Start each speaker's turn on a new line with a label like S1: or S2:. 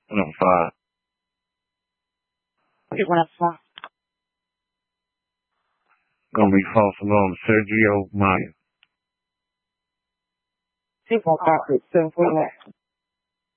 S1: Number 5. Gonna be false alarm, Sergio Maya.
S2: People got it simple.